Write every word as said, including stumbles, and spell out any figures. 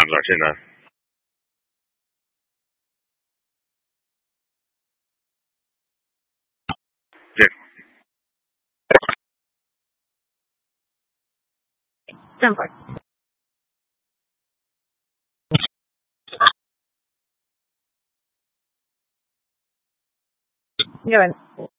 打多少线呢？对， 正会。一个人。